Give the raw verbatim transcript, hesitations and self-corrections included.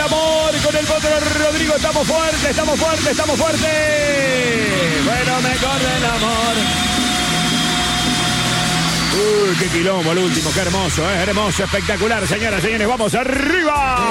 amor con el Potro Rodrigo. Estamos fuertes, estamos fuertes, estamos fuertes. Bueno, mejor del amor. Uy, qué quilombo el último, qué hermoso, ¿eh? Hermoso, espectacular, señoras y señores. Vamos arriba.